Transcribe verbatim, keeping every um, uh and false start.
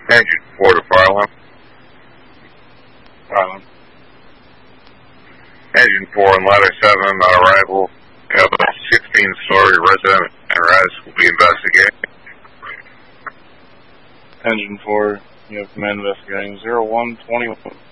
Engine four to fire alarm. Fire alarm. Engine four and ladder seven on arrival. We have a sixteen story resident and res will be investigating. Engine four, you have command investigating zero one twenty-one.